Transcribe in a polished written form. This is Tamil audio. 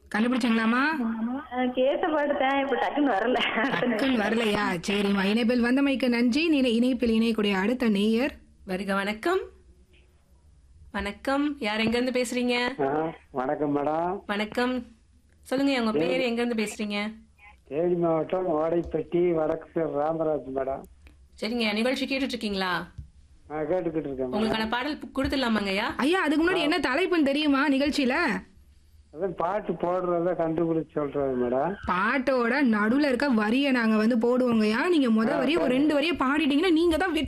கண்டுபிடிச்சங்களாமா? கேட்ட பாட்டுதான் இப்ப டக்குன்னு வரல. டக்குன்னு வரலையா? சரிம்மா. இணைப்பில் வந்தமைக்கு நன்றி. இணைப்பில் இணையக்கூடிய அடுத்த நேயர். வருக வணக்கம். வணக்கம். யார் எங்க இருந்து பேசுறீங்க? வணக்கம் மேடம். வணக்கம். சொல்லுங்க உங்க பேர் எங்க இருந்து பேசுறீங்க? தேனி மாவட்டம் ஓடைப்பட்டி வடக்கு ராமராஜ் மேடம். சரிங்க, நிகழ்ச்சி கேட்டுட்டு இருக்கீங்களா? கேட்டுக்கிட்டு இருக்கேன். உங்களுக்கான பாடல் கொடுத்துடலாமாங்கய்யா? ஐயா, அதுக்கு முன்னாடி என்ன தலைப்புன்னு தெரியுமா நிகழ்ச்சியில? அதான் பாட்டு போடுறத கண்டுபிடிச்சு சொல்றது மேடம். பாட்டோட நடுவுல இருக்க வரியை நாங்க போடுவோங்கய்யா. நீங்க முத வரிய ஒரு 2 வரிய பாடிட்டீங்கன்னா நீங்க தான்